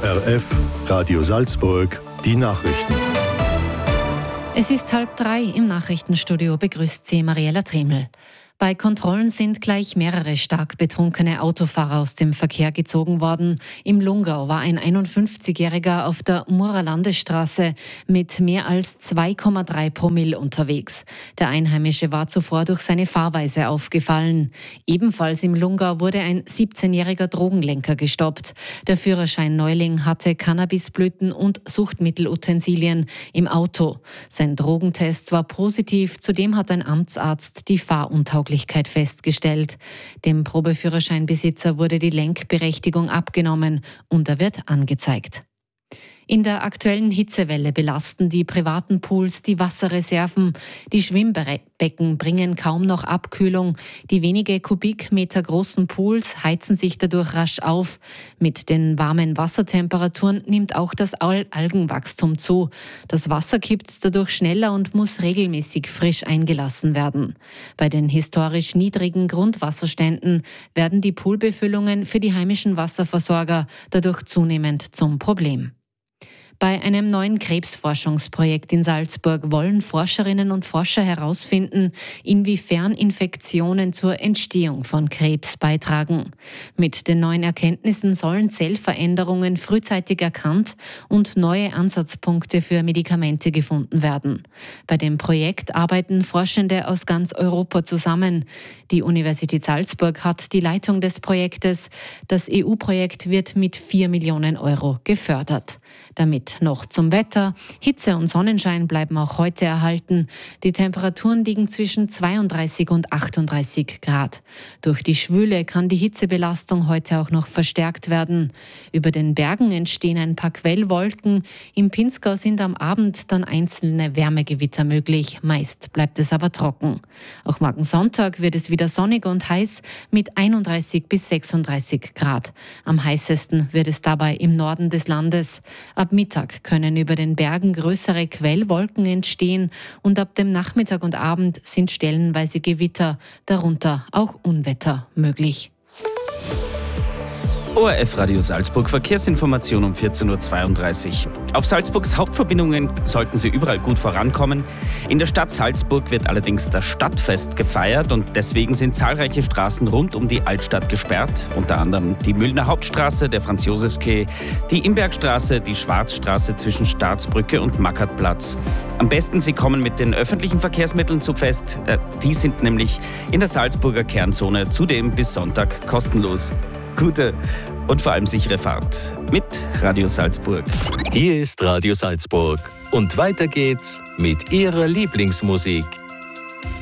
ORF Radio Salzburg, die Nachrichten. Es ist 2:30 im Nachrichtenstudio, begrüßt Sie Mariella Tremel. Bei Kontrollen sind gleich mehrere stark betrunkene Autofahrer aus dem Verkehr gezogen worden. Im Lungau war ein 51-Jähriger auf der Murrer Landesstraße mit mehr als 2,3 Promille unterwegs. Der Einheimische war zuvor durch seine Fahrweise aufgefallen. Ebenfalls im Lungau wurde ein 17-jähriger Drogenlenker gestoppt. Der Führerschein-Neuling hatte Cannabisblüten und Suchtmittelutensilien im Auto. Sein Drogentest war positiv. Zudem hat ein Amtsarzt die Fahruntauglichkeit festgestellt. Dem Probeführerscheinbesitzer wurde die Lenkberechtigung abgenommen und er wird angezeigt. In der aktuellen Hitzewelle belasten die privaten Pools die Wasserreserven. Die Schwimmbecken bringen kaum noch Abkühlung. Die wenige Kubikmeter großen Pools heizen sich dadurch rasch auf. Mit den warmen Wassertemperaturen nimmt auch das Algenwachstum zu. Das Wasser kippt dadurch schneller und muss regelmäßig frisch eingelassen werden. Bei den historisch niedrigen Grundwasserständen werden die Poolbefüllungen für die heimischen Wasserversorger dadurch zunehmend zum Problem. Bei einem neuen Krebsforschungsprojekt in Salzburg wollen Forscherinnen und Forscher herausfinden, inwiefern Infektionen zur Entstehung von Krebs beitragen. Mit den neuen Erkenntnissen sollen Zellveränderungen frühzeitig erkannt und neue Ansatzpunkte für Medikamente gefunden werden. Bei dem Projekt arbeiten Forschende aus ganz Europa zusammen. Die Universität Salzburg hat die Leitung des Projektes. Das EU-Projekt wird mit 4 Millionen Euro gefördert. Damit noch zum Wetter. Hitze und Sonnenschein bleiben auch heute erhalten. Die Temperaturen liegen zwischen 32 und 38 Grad. Durch die Schwüle kann die Hitzebelastung heute auch noch verstärkt werden. Über den Bergen entstehen ein paar Quellwolken. Im Pinzgau sind am Abend dann einzelne Wärmegewitter möglich. Meist bleibt es aber trocken. Auch morgen Sonntag wird es wieder sonnig und heiß mit 31 bis 36 Grad. Am heißesten wird es dabei im Norden des Landes. Ab Mittag können über den Bergen größere Quellwolken entstehen und ab dem Nachmittag und Abend sind stellenweise Gewitter, darunter auch Unwetter möglich. ORF Radio Salzburg, Verkehrsinformation um 14.32 Uhr. Auf Salzburgs Hauptverbindungen sollten Sie überall gut vorankommen. In der Stadt Salzburg wird allerdings das Stadtfest gefeiert und deswegen sind zahlreiche Straßen rund um die Altstadt gesperrt. Unter anderem die Mühlner Hauptstraße, der Franz-Josefs-Quai, die Imbergstraße, die Schwarzstraße zwischen Staatsbrücke und Mackertplatz. Am besten Sie kommen mit den öffentlichen Verkehrsmitteln zu Fest. Die sind nämlich in der Salzburger Kernzone zudem bis Sonntag kostenlos. Gute und vor allem sichere Fahrt mit Radio Salzburg. Hier ist Radio Salzburg und weiter geht's mit Ihrer Lieblingsmusik.